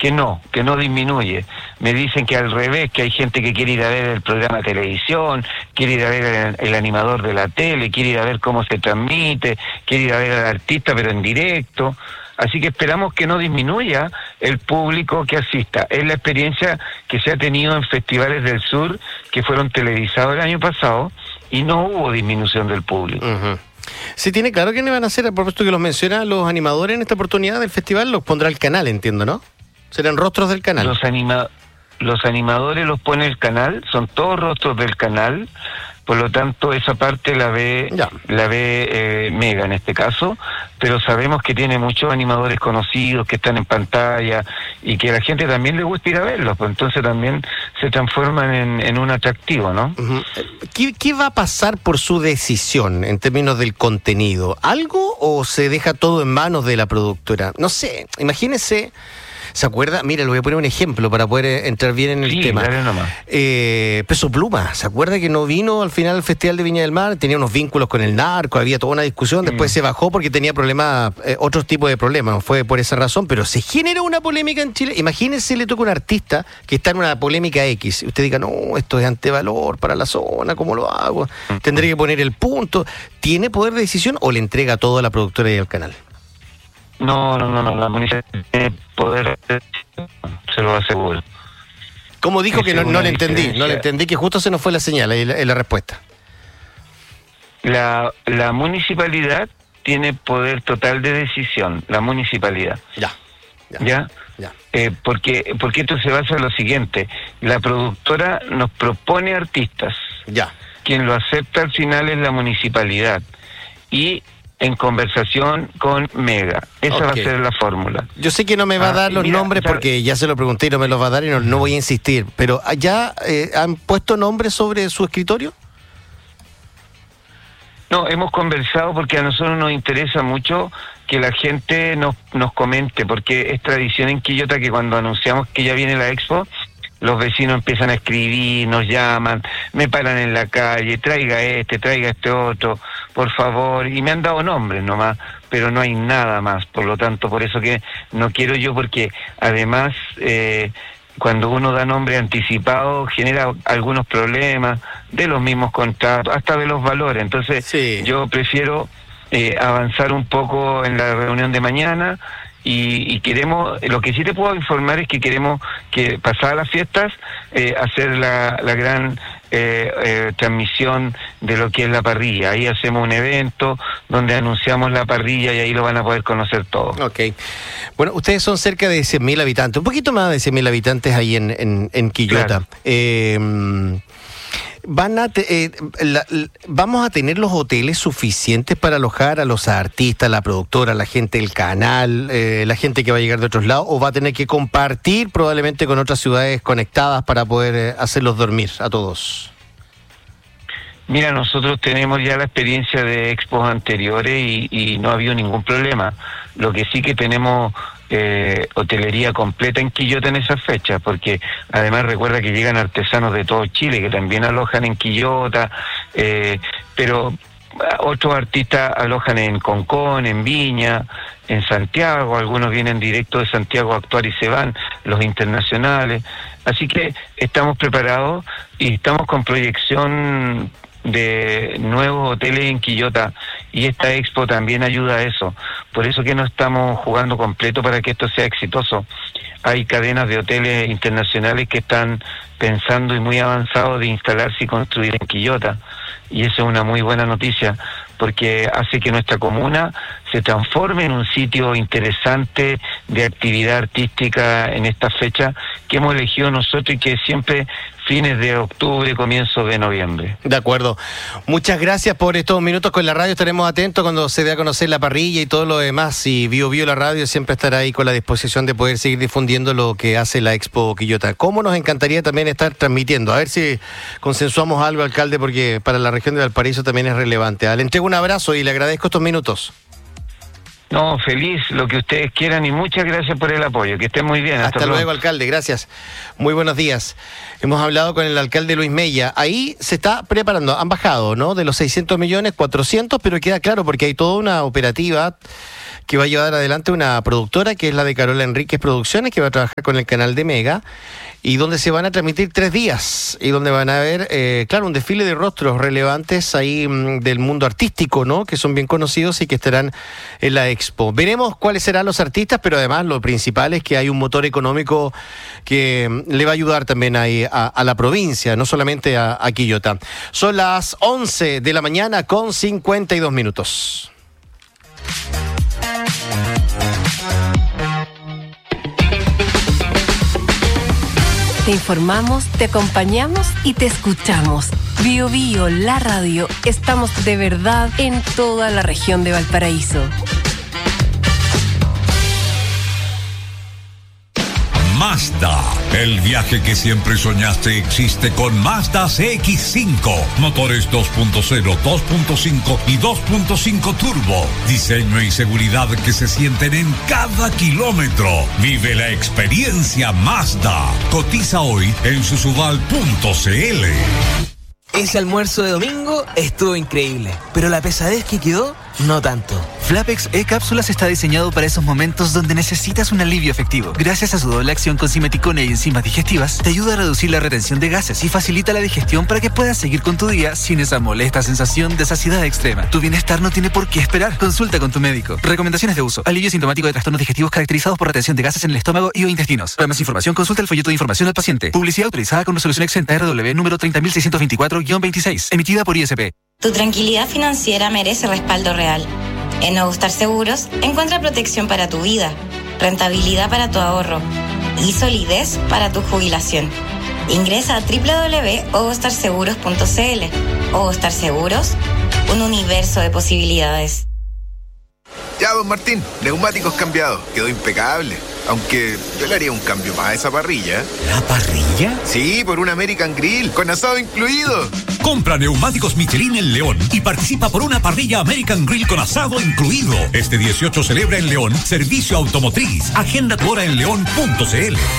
que no disminuye. Me dicen que al revés, que hay gente que quiere ir a ver el programa de televisión, quiere ir a ver el animador de la tele, quiere ir a ver cómo se transmite, quiere ir a ver al artista pero en directo. Así que esperamos que no disminuya el público que asista. Es la experiencia que se ha tenido en festivales del sur que fueron televisados el año pasado y no hubo disminución del público. Uh-huh. ¿Se tiene claro quiénes van a ser, a propósito que los menciona, los animadores en esta oportunidad del festival? Los pondrá el canal, entiendo, ¿no? ¿Serán rostros del canal? Los animadores los pone el canal, son todos rostros del canal, por lo tanto esa parte la ve Mega en este caso, pero sabemos que tiene muchos animadores conocidos que están en pantalla y que a la gente también le gusta ir a verlos, pues entonces también se transforman en un atractivo, ¿no? Uh-huh. ¿Qué va a pasar por su decisión en términos del contenido? ¿Algo o se deja todo en manos de la productora? No sé, imagínese. ¿Se acuerda? Mira, le voy a poner un ejemplo para poder entrar bien en el tema. Dale nomás. Peso Pluma, ¿se acuerda que no vino al final al Festival de Viña del Mar? Tenía unos vínculos con el narco, había toda una discusión, después se bajó porque tenía problemas, otros tipos de problemas, fue por esa razón, pero se generó una polémica en Chile. Imagínense, le toca a un artista que está en una polémica X, usted diga, no, esto es antevalor para la zona, ¿cómo lo hago? Tendré que poner el punto. ¿Tiene poder de decisión o le entrega todo a la productora y al canal? No, la municipalidad tiene poder, se lo aseguro. ¿Cómo dijo que no le entendí? No le entendí, que justo se nos fue la señal en la respuesta. La municipalidad tiene poder total de decisión, la municipalidad. ¿Ya? Porque esto se basa en lo siguiente, la productora nos propone artistas. Quien lo acepta al final es la municipalidad. Y en conversación con Mega. Esa va a ser la fórmula. Yo sé que no me va a dar los nombres porque ya se lo pregunté y no me los va a dar y no voy a insistir, pero ¿ya han puesto nombres sobre su escritorio? No, hemos conversado porque a nosotros nos interesa mucho que la gente nos comente, porque es tradición en Quillota que cuando anunciamos que ya viene la expo, los vecinos empiezan a escribir, nos llaman, me paran en la calle, traiga este otro, por favor, y me han dado nombres nomás, pero no hay nada más, por lo tanto, por eso que no quiero yo, porque además cuando uno da nombre anticipado genera algunos problemas de los mismos contratos, hasta de los valores, entonces yo prefiero avanzar un poco en la reunión de mañana. Y queremos, lo que sí te puedo informar es que queremos que pasadas las fiestas hacer la gran transmisión de lo que es la parrilla. Ahí hacemos un evento donde anunciamos la parrilla y ahí lo van a poder conocer todos. Ok. Bueno, ustedes son cerca de 100.000 habitantes, un poquito más de 100.000 habitantes ahí en Quillota. Claro. ¿Vamos a tener los hoteles suficientes para alojar a los artistas, la productora, la gente del canal, la gente que va a llegar de otros lados, o va a tener que compartir probablemente con otras ciudades conectadas para poder hacerlos dormir a todos? Mira, nosotros tenemos ya la experiencia de expos anteriores y no ha habido ningún problema. Lo que sí que tenemos hotelería completa en Quillota en esas fechas, porque además recuerda que llegan artesanos de todo Chile que también alojan en Quillota, pero otros artistas alojan en Concón, en Viña, en Santiago, algunos vienen directo de Santiago a actuar y se van, los internacionales, así que estamos preparados y estamos con proyección de nuevos hoteles en Quillota y esta expo también ayuda a eso, por eso que no estamos jugando completo para que esto sea exitoso. Hay cadenas de hoteles internacionales que están pensando y muy avanzados de instalarse y construir en Quillota y eso es una muy buena noticia porque hace que nuestra comuna se transforme en un sitio interesante de actividad artística en esta fecha que hemos elegido nosotros y que siempre fines de octubre, comienzos de noviembre. De acuerdo. Muchas gracias por estos minutos con la radio. Estaremos atentos cuando se dé a conocer la parrilla y todo lo demás. Y Bio la radio siempre estará ahí con la disposición de poder seguir difundiendo lo que hace la Expo Quillota. Cómo nos encantaría también estar transmitiendo. A ver si consensuamos algo, alcalde, porque para la región de Valparaíso también es relevante. Le entrego un abrazo y le agradezco estos minutos. No, feliz, lo que ustedes quieran y muchas gracias por el apoyo. Que estén muy bien. Hasta luego, alcalde. Gracias. Muy buenos días. Hemos hablado con el alcalde Luis Mella. Ahí se está preparando. Han bajado, ¿no? De los 600 millones, 400, pero queda claro porque hay toda una operativa que va a llevar adelante una productora que es la de Carola Enríquez Producciones, que va a trabajar con el canal de Mega, y donde se van a transmitir 3 días, y donde van a haber, claro, un desfile de rostros relevantes ahí del mundo artístico, ¿no? Que son bien conocidos y que estarán en la expo. Veremos cuáles serán los artistas, pero además lo principal es que hay un motor económico que le va a ayudar también ahí a la provincia, no solamente a Quillota. Son las 11 de la mañana con 52 minutos. Te informamos, te acompañamos y te escuchamos. Bio Bio, la radio. Estamos de verdad en toda la región de Valparaíso. Mazda, el viaje que siempre soñaste existe con Mazda CX-5. Motores 2.0, 2.5 y 2.5 turbo. Diseño y seguridad que se sienten en cada kilómetro. Vive la experiencia Mazda. Cotiza hoy en susubal.cl. Ese almuerzo de domingo estuvo increíble, pero la pesadez que quedó, no tanto. Flapex E-Cápsulas está diseñado para esos momentos donde necesitas un alivio efectivo. Gracias a su doble acción con simeticona y enzimas digestivas, te ayuda a reducir la retención de gases y facilita la digestión para que puedas seguir con tu día sin esa molesta sensación de saciedad extrema. Tu bienestar no tiene por qué esperar. Consulta con tu médico. Recomendaciones de uso. Alivio sintomático de trastornos digestivos caracterizados por retención de gases en el estómago y o intestinos. Para más información, consulta el folleto de información al paciente. Publicidad autorizada con resolución exenta RW número 30.624-26, emitida por ISP. Tu tranquilidad financiera merece respaldo real. En Nuevo Star Seguros, encuentra protección para tu vida, rentabilidad para tu ahorro y solidez para tu jubilación. Ingresa a www.ovostarseguros.cl. Ovostar Seguros, un universo de posibilidades. Ya, don Martín, neumáticos cambiados, quedó impecable. Aunque yo le haría un cambio más a esa parrilla. ¿La parrilla? Sí, por un American Grill, con asado incluido. Compra neumáticos Michelin en León y participa por una parrilla American Grill con asado incluido. Este 18 celebra en León servicio automotriz. Agenda tu hora en león.cl.